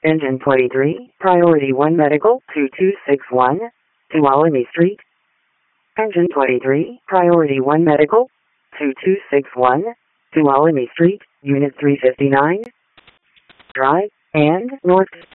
Engine 23, Priority 1 Medical, 2261, Tuolumne Street. Engine 23, Priority 1 Medical, 2261, Tuolumne Street, Unit 359. Drive, and North.